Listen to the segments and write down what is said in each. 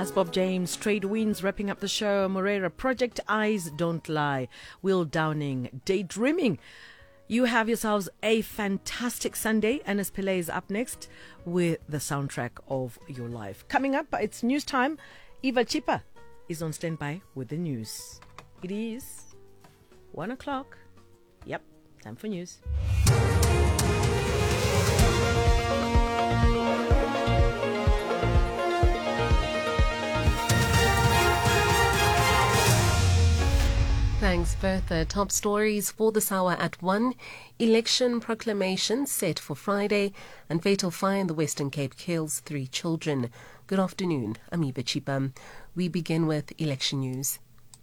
That's Bob James. Trade Winds wrapping up the show. Moreira Project Eyes Don't Lie. Will Downing Daydreaming. You have yourselves a fantastic Sunday. Anas Pillay is up next with the soundtrack of your life. Coming up, it's news time. Eva Chipa is on standby with the news. It is 1 o'clock. Yep, time for news. Thanks, Bertha. Top stories for this hour at 1. Election proclamation set for Friday, and fatal fire in the Western Cape kills 3 children. Good afternoon. I'm Eva Chipa. We begin with election news.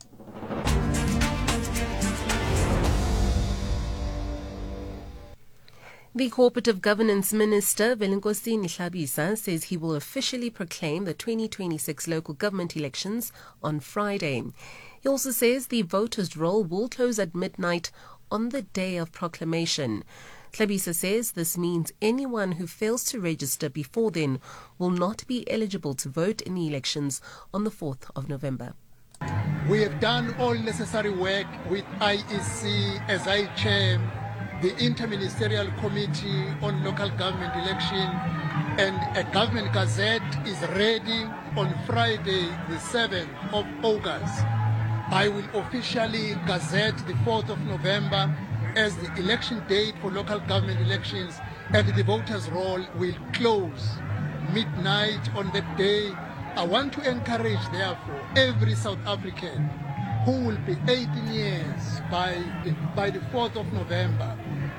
The Cooperative Governance Minister, Velinkosi Nihlabisa, says he will officially proclaim the 2026 local government elections on Friday. He also says the voters' roll will close at midnight on the day of proclamation. Hlabisa says this means anyone who fails to register before then will not be eligible to vote in the elections on the 4th of November. We have done all necessary work with IEC as I chair the Interministerial Committee on Local Government Election, and a government gazette is ready on Friday the 7th of August. I will officially gazette the 4th of November as the election date for local government elections, and the voters' roll will close midnight on that day. I want to encourage, therefore, every South African who will be 18 years by the 4th of November,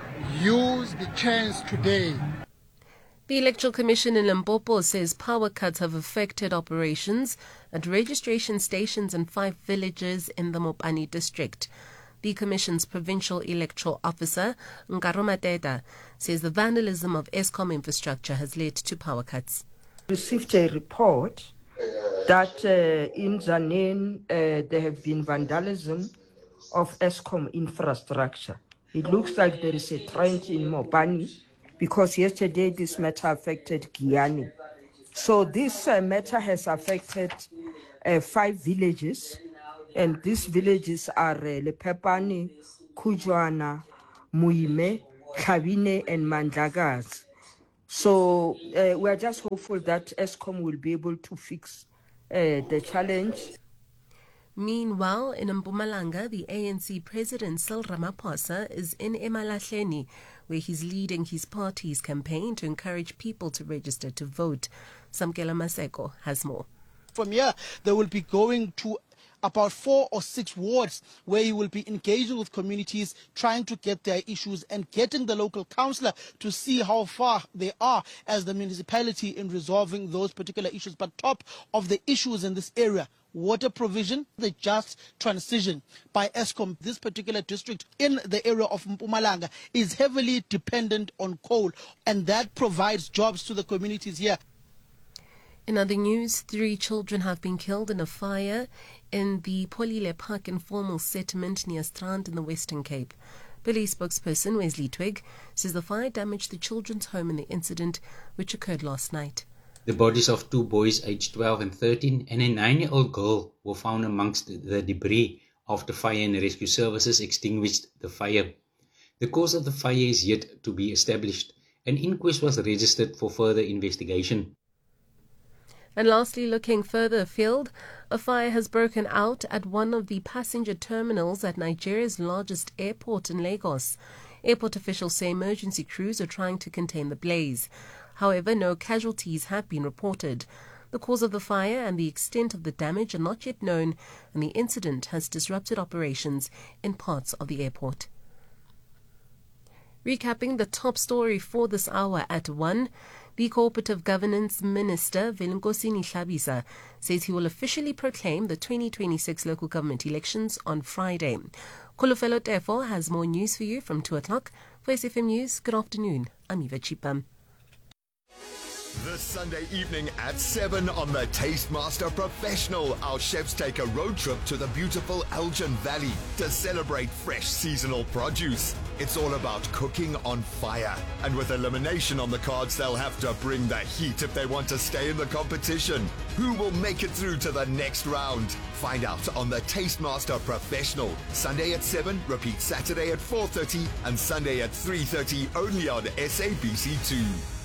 use the chance today. The Electoral Commission in Limpopo says power cuts have affected operations at registration stations in 5 villages in the Mopani district. The Commission's Provincial Electoral Officer, Nkaro Mateta, says the vandalism of Eskom infrastructure has led to power cuts. Received a report that in Zanin there have been vandalism of Eskom infrastructure. It looks like there is a trend in Mopani because yesterday this matter affected Giyani. So this matter has affected 5 villages, and these villages are Lepepani, Kujwana, Muime, Khabine, and Mandlakazi. So we are just hopeful that Eskom will be able to fix the challenge. Meanwhile, in Mpumalanga, the ANC president Cyril Ramaphosa is in Emalahleni, where he's leading his party's campaign to encourage people to register to vote. Samkela Maseko has more. From here, they will be going to about 4 or 6 wards where he will be engaging with communities, trying to get their issues and getting the local councillor to see how far they are as the municipality in resolving those particular issues. But top of the issues in this area, water provision, the just transition by Eskom. This particular district in the area of Mpumalanga is heavily dependent on coal, and that provides jobs to the communities here. In other news, 3 children have been killed in a fire in the Polile Park informal settlement near Strand in the Western Cape. Police spokesperson Wesley Twig says the fire damaged the children's home in the incident, which occurred last night. The bodies of 2 boys aged 12 and 13 and a 9-year-old girl were found amongst the debris after fire and rescue services extinguished the fire. The cause of the fire is yet to be established. An inquest was registered for further investigation. And lastly, looking further afield, a fire has broken out at one of the passenger terminals at Nigeria's largest airport in Lagos. Airport officials say emergency crews are trying to contain the blaze. However, no casualties have been reported. The cause of the fire and the extent of the damage are not yet known, and the incident has disrupted operations in parts of the airport. Recapping the top story for this hour at 1, the Cooperative Governance Minister, Velinkosi Nihlabisa, says he will officially proclaim the 2026 local government elections on Friday. Kolofelo Tefo has more news for you from 2 o'clock. For SFM News, good afternoon. I'm Eva Chipa. This Sunday evening at 7 on the Tastemaster Professional, our chefs take a road trip to the beautiful Elgin Valley to celebrate fresh seasonal produce. It's all about cooking on fire. And with elimination on the cards, they'll have to bring the heat if they want to stay in the competition. Who will make it through to the next round? Find out on the Tastemaster Professional. Sunday at 7, repeat Saturday at 4:30 and Sunday at 3:30 only on SABC2.